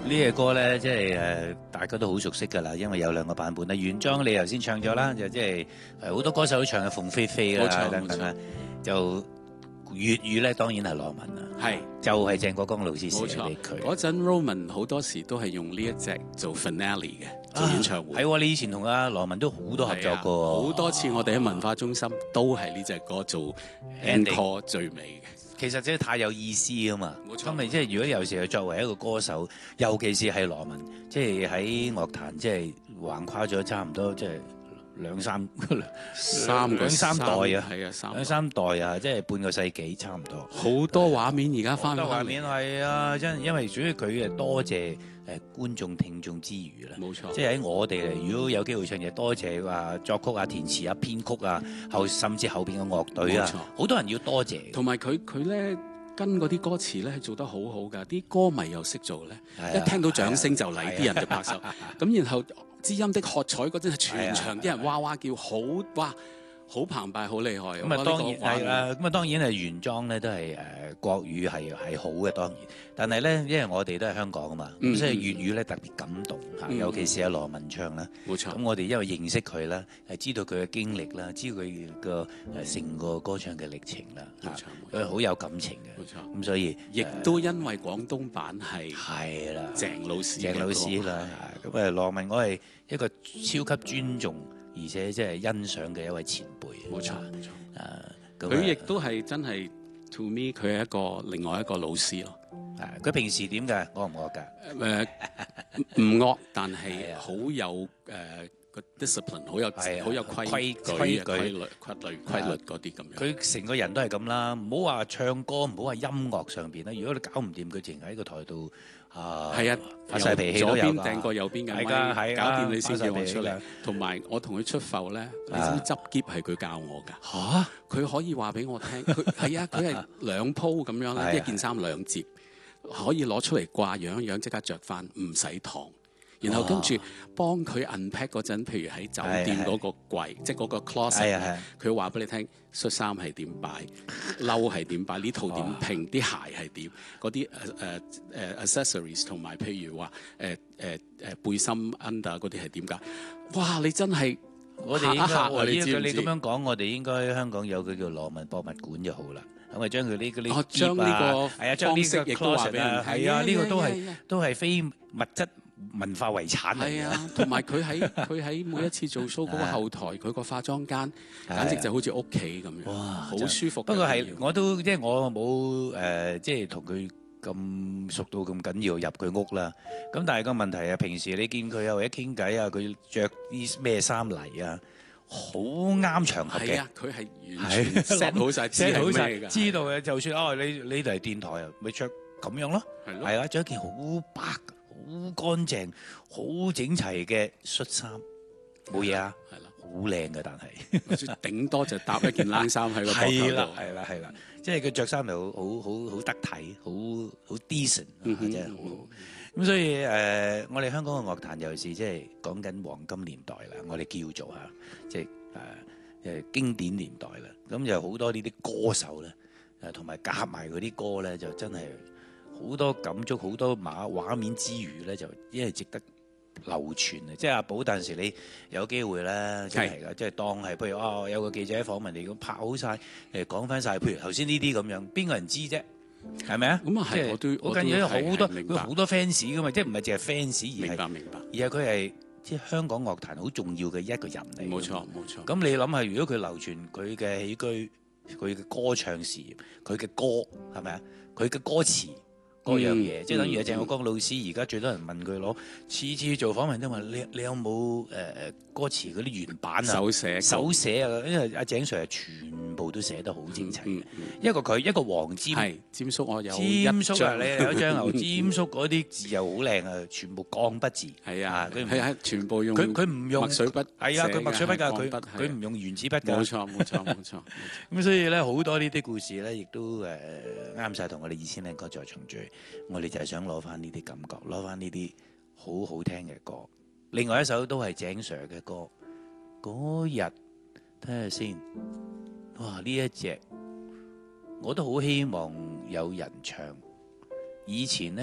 呢隻歌咧，即係大家都好熟悉㗎啦，因為有兩個版本啦。原裝你頭先唱咗啦，就即係好多歌手都唱嘅鳳飛飛啦等等啦。就粵語咧，當然係羅文啦， 係就係鄭國江老師寫俾佢。 嗰陣 Roman 好多時都係用呢一隻做 finale 嘅做演唱會。 係喎，你以前同阿羅文都好多合作過， 好多次我哋喺文化中心都係呢隻歌做 encore 最尾嘅。 其實真係太有意思啊嘛！ 冇錯， 咁你即係如果有時係作為一個歌手，尤其是係羅文，即係喺樂壇即係橫跨咗差唔多即係兩三代啊， 係啊， 兩三代啊，即係半個世紀差唔多。 好多畫面而家翻嚟， 畫面係啊，因為主要佢係多謝觀眾聽眾之餘啦， 冇錯， 即係喺我哋嚟，如果有機會唱嘢，多謝話作曲啊、填詞啊、編曲啊，甚至後邊嘅樂隊啊，好多人要多謝。 同埋佢咧跟嗰啲歌詞咧係做得好好㗎，啲歌迷又識做咧，一聽到掌聲就嚟，啲人就拍手。咁然後知音的喝彩嗰陣係全場啲人哇哇叫，好澎湃，好厲害。 咁啊當然係啦，咁啊當然係原裝咧都係國語係好嘅當然，但係咧因為我哋都係香港啊嘛，咁所以粵語咧特別感動嚇，尤其是阿羅文唱啦， 冇錯。 咁我哋因為認識佢啦，係知道佢嘅經歷啦，知道佢個成個歌唱嘅歷程啦，佢好有感情嘅， 冇錯。 咁所以亦都因為廣東版係啦， 鄭老師啦，咁啊羅文我係一個超級尊重，而且即係欣賞嘅一位前輩， 冇錯。佢亦都係真係 to me， 佢係另外一個老師咯。 佢平時點㗎？惡唔惡㗎？ 唔惡，但係好有個 discipline， 好有規矩、規律嗰啲咁樣。 佢成個人都係咁啦，唔好話唱歌，唔好話音樂上邊啦。如果你搞唔掂，佢淨喺個台度發晒脾氣都有㗎。 左邊掟過右邊嘅咪，搞掂你先叫我出嚟。同埋我同佢出埠咧，你知唔知執篋係佢教我㗎？嚇！佢可以話俾我聽，佢係兩鋪咁樣咧，一件衫兩摺，可以攞出嚟掛樣樣，即刻着翻，唔使燙。然後跟住幫佢 unpack 嗰陣，譬如喺酒店嗰個櫃，即係嗰個 closet，佢話俾你聽，恤衫係點擺，褸係點擺，呢套點拼，啲鞋係點，嗰啲accessories 同埋譬如話背心 under 嗰啲係點㗎？哇！你真係我哋應該， 你知唔知？ 你咁樣講，我哋應該香港有個叫羅文博物館就好啦。咁啊，將佢呢個將呢個方式亦都話俾人聽。 係啊，呢個都係非物質文化遺產嚟嘅。 係啊，同埋佢喺每一次做 show 嗰個後台，佢個化妝間簡直就好似屋企咁樣，哇，好舒服。 不過我都即係我冇即係同佢咁熟到咁緊要入佢屋啦。咁但係個問題係，平時你見佢或者傾偈啊，佢着啲咩衫嚟啊？好啱場合嘅， 佢係完全 set 好晒，知道嘅。就算你嚟電台啊，咪着咁樣咯，係啊，着一件好白、好乾淨、好整齊嘅恤衫，冇嘢啊，係啦，好靚嘅，但係頂多就搭一件冷衫喺個膊頭度， 係啦，即係佢着衫又好得體，好 decent，真係好。咁所以我哋香港嘅樂壇尤其是即係講緊黃金年代啦，我哋叫做即係經典年代啦。咁就好多呢啲歌手咧，同埋夾埋嗰啲歌咧，就真係好多感觸，好多畫面之餘咧，就因為值得流傳啊！即係阿寶，陣時你有機會咧，真係㗎，即係當係譬如有個記者訪問你咁拍好晒，講翻晒，譬如頭先呢啲咁樣，邊個人知啫？係咪啊？ 咁啊係，我都好緊要，好多 fans 噶嘛，即係唔係淨係 fans 明白， 而係佢係即係香港樂壇好重要嘅一個人嚟。 冇錯。 咁你諗下，如果佢流傳佢嘅起居、佢嘅歌唱事業、佢嘅歌係咪啊？佢嘅歌詞嗰樣嘢，即係等於阿鄭國江老師而家最多人問佢攞，次次做訪問都問你有冇歌詞嗰啲原版啊？手寫啊，因為阿鄭 Sir 係全部都寫得好精齊嘅。一個黃霑， 霑叔我有霑叔啊，你有張牛霑叔嗰啲字又好靚啊，全部鋼筆字。 係啊，佢全部用佢唔用墨水筆。 係啊，佢墨水筆㗎，佢唔用原子筆㗎。 冇錯。 咁所以咧，好多呢啲故事咧，亦都啱晒同我哋2000年歌再重聚。我哋就係想攞翻呢啲感覺，攞翻呢啲好好聽嘅歌。另外一首都係鄭 Sir 嘅歌，嗰日睇下先。哇！呢一隻我都好希望有人唱。以前呢，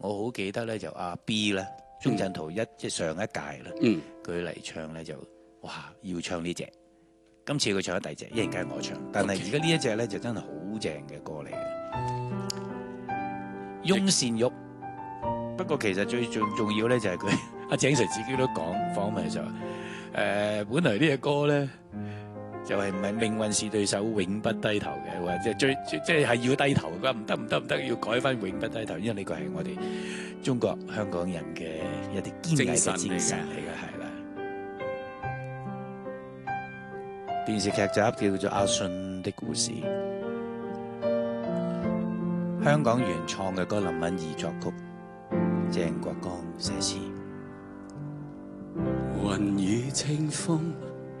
我好記得咧就阿 B 咧，鐘鎮濤即係上一屆啦，佢嚟唱咧就哇要唱呢隻，今次佢唱咗第二隻，一陣間我唱，但係而家呢一隻咧就真係好正嘅歌嚟嘅，翁倩玉。不過其實最重要咧就係佢阿井 Sir 自己都講訪問就話，本來呢隻歌咧就係唔係命運是對手永不低頭嘅，或者即係要低頭嘅，唔得要改翻永不低頭，因為呢個係我哋中國香港人嘅一啲堅毅嘅精神嚟嘅，係啦。電視劇集叫做《阿信的故事》，香港原創嘅歌，林敏怡作曲，鄭國江寫詞。 雲雨清風